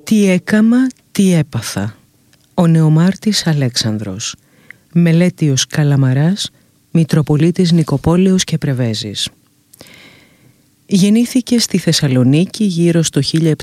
Τι έκαμα, τι έπαθα. Ο νεομάρτης Αλέξανδρος, μελέτιος Καλαμαράς, Μητροπολίτης Νικοπόλεως και Πρεβέζης. Γεννήθηκε στη Θεσσαλονίκη γύρω στο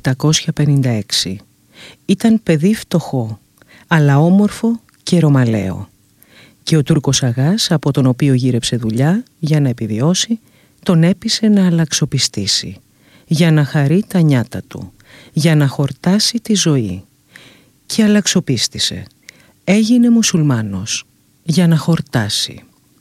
1756. Ήταν παιδί φτωχό, αλλά όμορφο και ρωμαλαίο. Και ο Τούρκος Αγάς, από τον οποίο γύρεψε δουλειά για να επιβιώσει, τον έπεισε να αλλαξοπιστήσει, για να χαρεί τα νιάτα του, για να χορτάσει τη ζωή. Και αλλαξοπίστησε. Έγινε μουσουλμάνος, για να χορτάσει.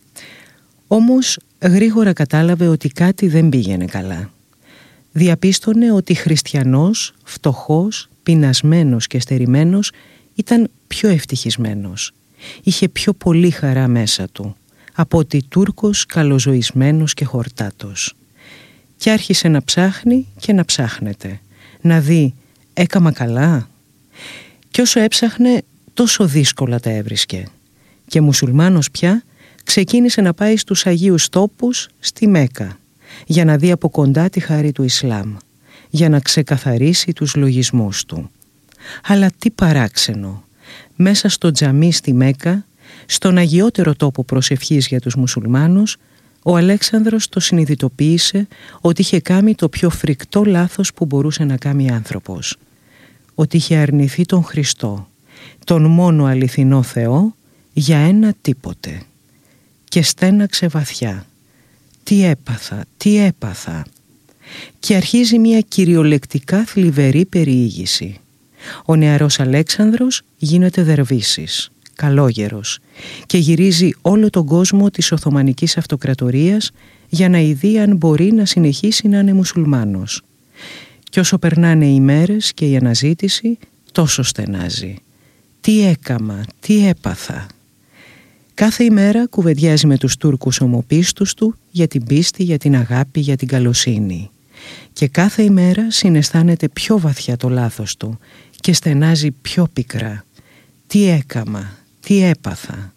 Όμως γρήγορα κατάλαβε ότι κάτι δεν πήγαινε καλά. Διαπίστωνε ότι χριστιανός, φτωχός, πεινασμένος και στερημένος ήταν πιο ευτυχισμένος. Είχε πιο πολύ χαρά μέσα του από ότι Τούρκος καλοζωισμένος και χορτάτος. Και άρχισε να ψάχνει και να ψάχνεται, να δει έκαμα καλά. Κι όσο έψαχνε τόσο δύσκολα τα έβρισκε. Και μουσουλμάνος πια ξεκίνησε να πάει στους Αγίους Τόπους στη Μέκα για να δει από κοντά τη χάρη του Ισλάμ, για να ξεκαθαρίσει τους λογισμούς του. Αλλά τι παράξενο, μέσα στο τζαμί στη Μέκα, στον αγιότερο τόπο προσευχής για τους μουσουλμάνους, ο Αλέξανδρος το συνειδητοποίησε ότι είχε κάνει το πιο φρικτό λάθος που μπορούσε να κάνει άνθρωπος. Ότι είχε αρνηθεί τον Χριστό, τον μόνο αληθινό Θεό, για ένα τίποτε. Και στέναξε βαθιά. Τι έπαθα, τι έπαθα. Και αρχίζει μια κυριολεκτικά θλιβερή περιήγηση. Ο νεαρός Αλέξανδρος γίνεται δερβίσης, καλόγερος, και γυρίζει όλο τον κόσμο της Οθωμανικής Αυτοκρατορίας για να ειδεί αν μπορεί να συνεχίσει να είναι μουσουλμάνος. Και όσο περνάνε οι μέρες και η αναζήτηση, τόσο στενάζει. Τι έκαμα, τι έπαθα. Κάθε ημέρα κουβεντιάζει με τους Τούρκους ομοπίστους του για την πίστη, για την αγάπη, για την καλοσύνη. Και κάθε ημέρα συναισθάνεται πιο βαθιά το λάθος του και στενάζει πιο πικρά. Τι έκαμα, τι έπαθα.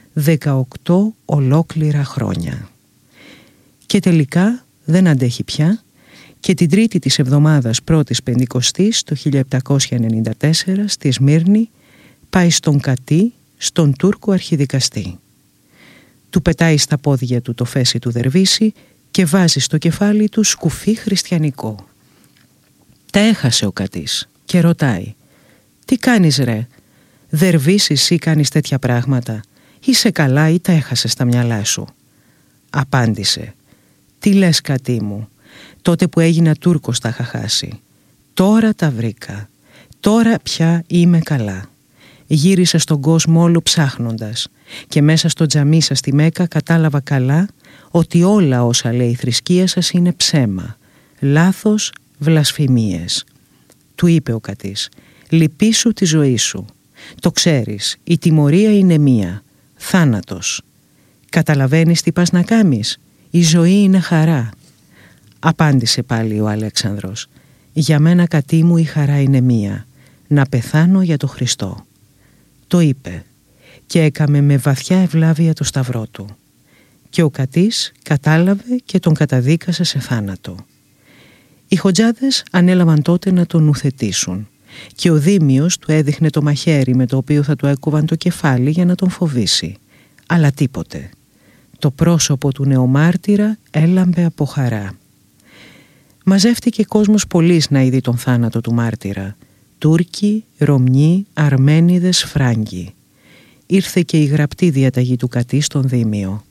18 ολόκληρα χρόνια. Και τελικά δεν αντέχει πια και την τρίτη της εβδομάδας πρώτης Πεντηκοστής το 1794 στη Σμύρνη πάει στον Κατή, στον Τούρκο αρχιδικαστή. Του πετάει στα πόδια του το φέση του δερβίση και βάζει στο κεφάλι του σκουφί χριστιανικό. Τα έχασε ο Κατής και ρωτάει «Τι κάνεις ρε, δερβίσεις ή κάνεις τέτοια πράγματα, είσαι καλά ή τα έχασες στα μυαλά σου?» Απάντησε «Τι λες Κατή μου, τότε που έγινα Τούρκος τα είχα χάσει. Τώρα τα βρήκα, τώρα πια είμαι καλά. Γύρισα στον κόσμο όλο ψάχνοντας και μέσα στο τζαμί σας στη Μέκα κατάλαβα καλά ότι όλα όσα λέει η θρησκεία σας είναι ψέμα, λάθος, βλασφημίες». Του είπε ο Κατής «Λυπήσου τη ζωή σου. Το ξέρεις, η τιμωρία είναι μία, θάνατος. Καταλαβαίνεις τι πας να κάνεις, η ζωή είναι χαρά». Απάντησε πάλι ο Αλέξανδρος «Για μένα Κατή μου η χαρά είναι μία, να πεθάνω για το Χριστό». Το είπε και έκαμε με βαθιά ευλάβεια το σταυρό του. Και ο Κατής κατάλαβε και τον καταδίκασε σε θάνατο. Οι χοντζάδες ανέλαβαν τότε να τον ουθετήσουν και ο Δήμιος του έδειχνε το μαχαίρι με το οποίο θα του έκοβαν το κεφάλι για να τον φοβήσει. Αλλά τίποτε. Το πρόσωπο του νεομάρτυρα έλαμπε από χαρά. Μαζεύτηκε κόσμος πολύς να είδει τον θάνατο του μάρτυρα. Τούρκοι, Ρωμιοί, Αρμένιδες, Φράγκοι. Ήρθε και η γραπτή διαταγή του Κατή στον Δήμιο.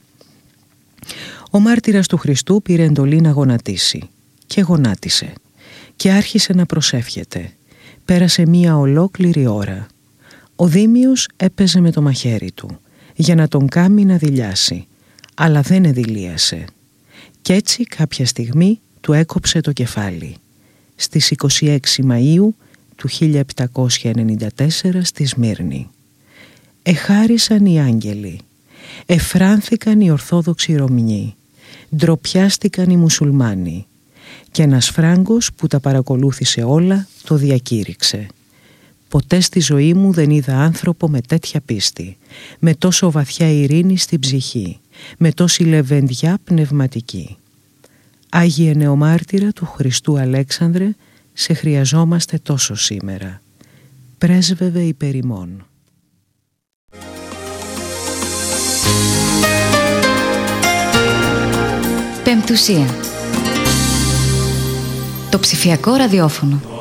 Ο μάρτυρας του Χριστού πήρε εντολή να γονατίσει και γονάτισε και άρχισε να προσεύχεται. Πέρασε μία ολόκληρη ώρα. Ο Δήμιος έπαιζε με το μαχαίρι του για να τον κάμει να δειλιάσει, αλλά δεν εδηλίασε. Κι έτσι κάποια στιγμή του έκοψε το κεφάλι. Στις 26 Μαΐου του 1794 στη Σμύρνη. Εχάρισαν οι άγγελοι, εφράνθηκαν οι Ορθόδοξοι Ρωμιοί, ντροπιάστηκαν οι Μουσουλμάνοι και ένας Φράγκος που τα παρακολούθησε όλα το διακήρυξε. «Ποτέ στη ζωή μου δεν είδα άνθρωπο με τέτοια πίστη, με τόσο βαθιά ειρήνη στην ψυχή, με τόση λεβεντιά πνευματική. Άγιε νεομάρτυρα του Χριστού Αλέξανδρε, σε χρειαζόμαστε τόσο σήμερα. Πρέσβευε υπέρ ημών. Πεμπτουσία. Το ψηφιακό ραδιόφωνο.